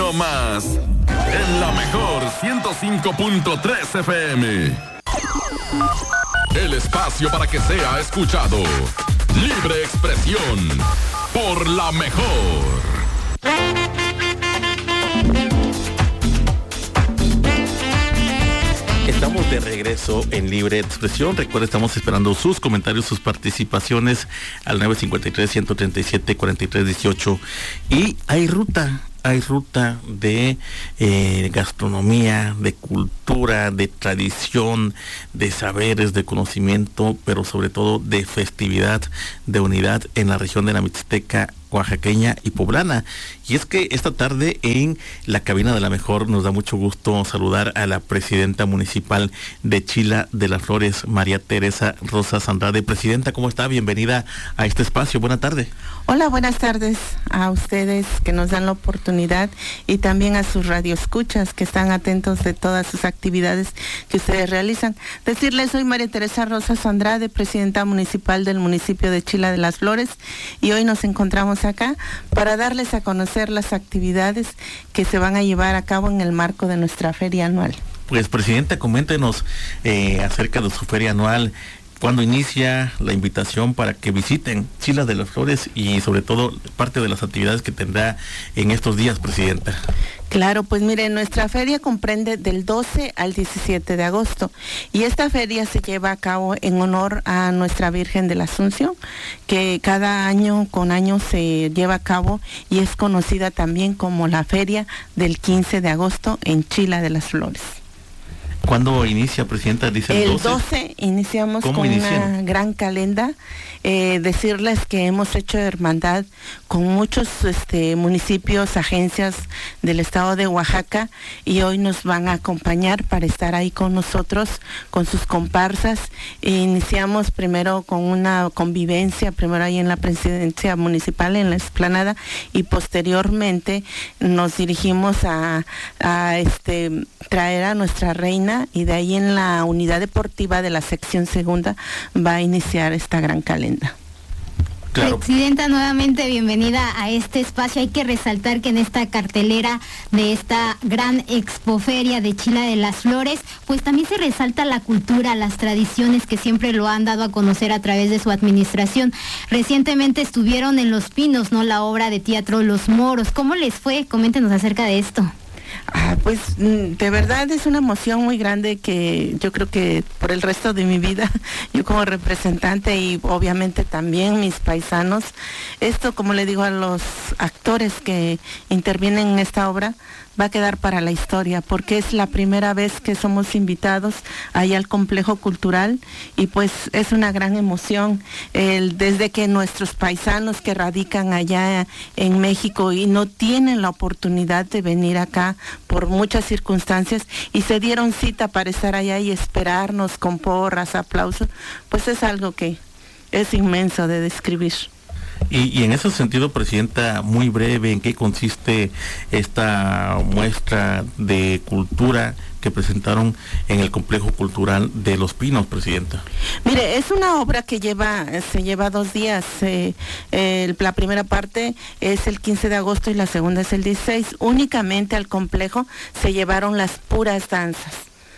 mucho más en la mejor 105.3 FM. El espacio para que sea escuchado. Libre expresión por la mejor. Estamos de regreso en Libre Expresión. Recuerda, estamos esperando sus comentarios, sus participaciones al 953-137-4318. Y hay ruta de gastronomía, de cultura, de tradición, de saberes, de conocimiento, pero sobre todo de festividad, de unidad en la región de la Mixteca oaxaqueña y poblana. Y es que esta tarde en la cabina de la mejor nos da mucho gusto saludar a la presidenta municipal de Chila de las Flores, María Teresa Rosas Andrade. Presidenta, ¿cómo está? Bienvenida a este espacio. Buena tarde. Hola, buenas tardes a ustedes que nos dan la oportunidad y también a sus radioescuchas que están atentos de todas sus actividades que ustedes realizan. Decirles, soy María Teresa Rosas Andrade, presidenta municipal del municipio de Chila de las Flores, y hoy nos encontramos acá para darles a conocer las actividades que se van a llevar a cabo en el marco de nuestra feria anual. Pues, presidenta, coméntenos acerca de su feria anual. ¿Cuándo inicia la invitación para que visiten Chila de las Flores y sobre todo parte de las actividades que tendrá en estos días, presidenta? Claro, pues mire, nuestra feria comprende del 12 al 17 de agosto y esta feria se lleva a cabo en honor a nuestra Virgen de la Asunción, que cada año con año se lleva a cabo y es conocida también como la feria del 15 de agosto en Chila de las Flores. ¿Cuándo inicia, presidenta? Dice el 12 iniciamos con una gran calenda. Decirles que hemos hecho hermandad con muchos municipios, agencias del estado de Oaxaca, y hoy nos van a acompañar para estar ahí con nosotros, con sus comparsas. Iniciamos primero con una convivencia, primero ahí en la presidencia municipal, en la explanada, y posteriormente nos dirigimos a traer a nuestra reina, y de ahí en la unidad deportiva de la sección segunda va a iniciar esta gran calenda. Claro. Presidenta, nuevamente bienvenida a este espacio. Hay que resaltar que en esta cartelera de esta gran expoferia de Chila de las Flores, pues también se resalta la cultura, las tradiciones que siempre lo han dado a conocer a través de su administración. Recientemente estuvieron en Los Pinos, ¿no?, la obra de teatro Los Moros. ¿Cómo les fue? Coméntenos acerca de esto. Pues de verdad es una emoción muy grande que yo creo que por el resto de mi vida, yo como representante y obviamente también mis paisanos, esto, como le digo a los actores que intervienen en esta obra, va a quedar para la historia, porque es la primera vez que somos invitados ahí al complejo cultural y pues es una gran emoción desde que nuestros paisanos que radican allá en México y no tienen la oportunidad de venir acá por muchas circunstancias y se dieron cita para estar allá y esperarnos con porras, aplausos, pues es algo que es inmenso de describir. Y en ese sentido, presidenta, muy breve, ¿en qué consiste esta muestra de cultura que presentaron en el Complejo Cultural de Los Pinos, presidenta? Mire, es una obra que se lleva 2 días. La primera parte es el 15 de agosto y la segunda es el 16. Únicamente al complejo se llevaron las puras danzas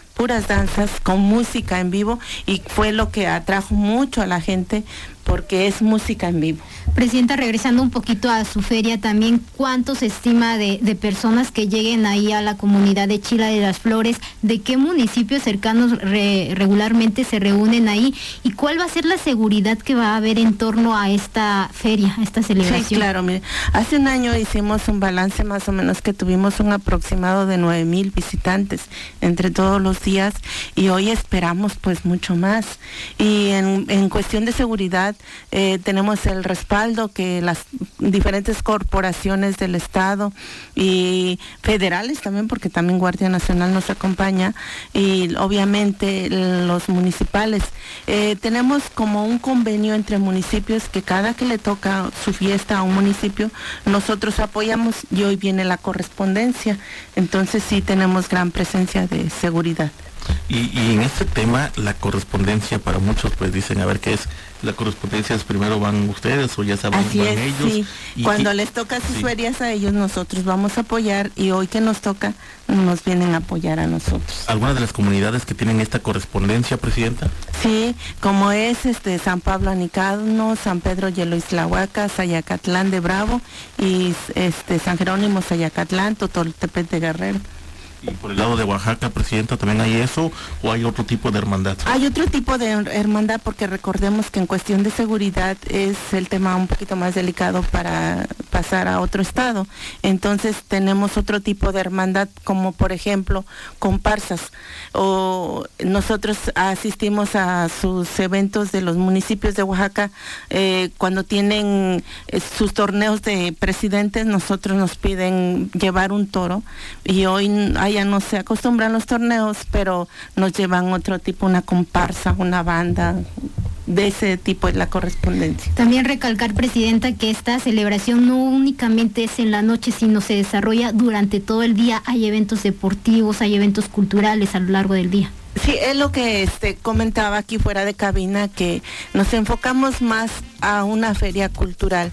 con música en vivo, y fue lo que atrajo mucho a la gente porque es música en vivo. Presidenta, regresando un poquito a su feria también, ¿cuánto se estima de personas que lleguen ahí a la comunidad de Chila de las Flores? ¿De qué municipios cercanos regularmente se reúnen ahí? ¿Y cuál va a ser la seguridad que va a haber en torno a esta feria, a esta celebración? Sí, claro, mire, hace un año hicimos un balance más o menos que tuvimos un aproximado de 9,000 visitantes entre todos los días, y hoy esperamos pues mucho más. Y en cuestión de seguridad, tenemos el respaldo que las diferentes corporaciones del estado y federales también, porque también Guardia Nacional nos acompaña, y obviamente los municipales. Tenemos como un convenio entre municipios que cada que le toca su fiesta a un municipio, nosotros apoyamos, y hoy viene la correspondencia. Entonces sí tenemos gran presencia de seguridad. Y en este tema, la correspondencia, para muchos pues dicen, a ver, ¿qué es? La correspondencia es primero van ustedes o ya saben, así van es, ellos. Sí. Cuando les toca sus ferias a ellos, nosotros vamos a apoyar, y hoy que nos toca, nos vienen a apoyar a nosotros. ¿Alguna de las comunidades que tienen esta correspondencia, Presidenta? Sí, como es San Pablo Anicano, San Pedro Yeloislahuaca, Sayacatlán de Bravo y San Jerónimo Sayacatlán, Totoltepec de Guerrero. ¿Y por el lado de Oaxaca, Presidenta, también hay eso o hay otro tipo de hermandad? Hay otro tipo de hermandad, porque recordemos que en cuestión de seguridad es el tema un poquito más delicado para pasar a otro estado. Entonces tenemos otro tipo de hermandad, como por ejemplo comparsas, o nosotros asistimos a sus eventos de los municipios de Oaxaca cuando tienen sus torneos de presidentes. Nosotros nos piden llevar un toro, y hoy ya no se acostumbran los torneos, pero nos llevan otro tipo, una comparsa, una banda. De ese tipo es la correspondencia. También recalcar, Presidenta, que esta celebración no únicamente es en la noche, sino se desarrolla durante todo el día. Hay eventos deportivos, hay eventos culturales a lo largo del día. Sí, es lo que comentaba aquí fuera de cabina, que nos enfocamos más a una feria cultural.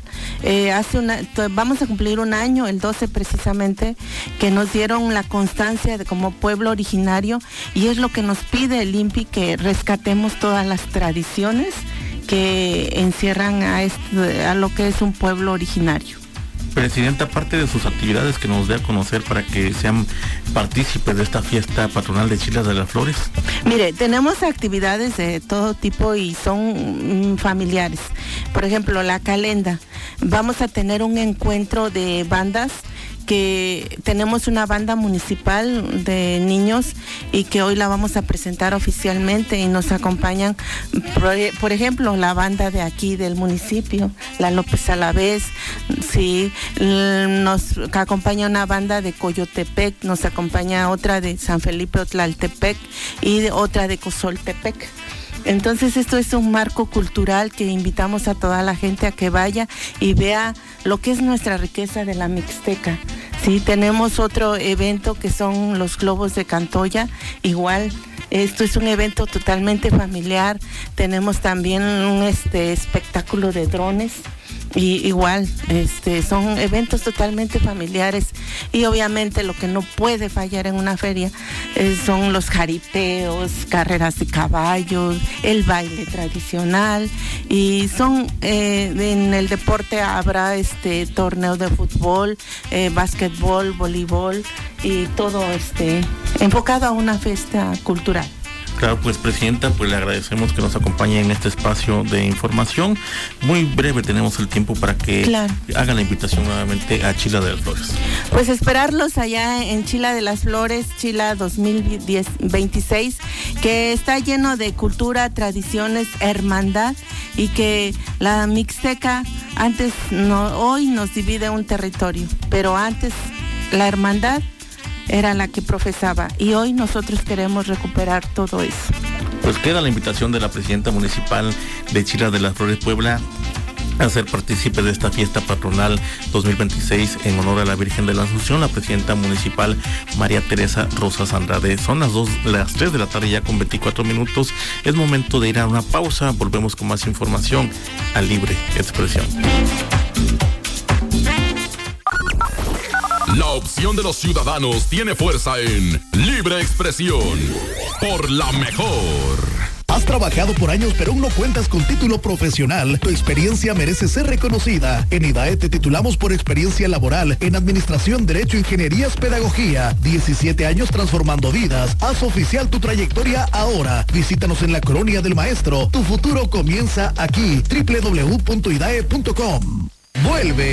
Vamos a cumplir un año, el 12 precisamente, que nos dieron la constancia de como pueblo originario, y es lo que nos pide el INPI, que rescatemos todas las tradiciones que encierran a lo que es un pueblo originario. Presidenta, aparte de sus actividades, que nos dé a conocer para que sean partícipes de esta fiesta patronal de Chila de las Flores. Mire, tenemos actividades de todo tipo y son familiares. Por ejemplo, la calenda. Vamos a tener un encuentro de bandas, que tenemos una banda municipal de niños y que hoy la vamos a presentar oficialmente, y nos acompañan, por ejemplo, la banda de aquí del municipio, la López Alavés, sí, nos acompaña una banda de Coyotepec, nos acompaña otra de San Felipe Otlaltepec y otra de Cozoltepec. Entonces esto es un marco cultural que invitamos a toda la gente a que vaya y vea lo que es nuestra riqueza de la Mixteca. Sí, tenemos otro evento que son los globos de Cantoya, igual. Esto es un evento totalmente familiar. Tenemos también un espectáculo de drones. Y igual, son eventos totalmente familiares, y obviamente lo que no puede fallar en una feria son los jaripeos, carreras de caballos, el baile tradicional, y son en el deporte habrá torneo de fútbol, básquetbol, voleibol, y todo enfocado a una fiesta cultural. Claro, pues Presidenta, pues le agradecemos que nos acompañe en este espacio de información. Muy breve tenemos el tiempo para que hagan la invitación nuevamente a Chila de las Flores. Pues esperarlos allá en Chila de las Flores, Chila 2026, que está lleno de cultura, tradiciones, hermandad, y que la Mixteca hoy nos divide un territorio, pero antes la hermandad era la que profesaba, y hoy nosotros queremos recuperar todo eso. Pues queda la invitación de la Presidenta Municipal de Chila de las Flores, Puebla, a ser partícipe de esta fiesta patronal 2026 en honor a la Virgen de la Asunción, la Presidenta Municipal María Teresa Rosas Andrade. Son las 3 de la tarde ya con 24 minutos. Es momento de ir a una pausa. Volvemos con más información a Libre Expresión. La opción de los ciudadanos tiene fuerza en Libre Expresión por la mejor. Has trabajado por años pero aún no cuentas con título profesional. Tu experiencia merece ser reconocida. En IDAE te titulamos por experiencia laboral en Administración, Derecho, Ingenierías, Pedagogía. 17 años transformando vidas. Haz oficial tu trayectoria ahora. Visítanos en la Colonia del Maestro. Tu futuro comienza aquí. www.idae.com. Vuelve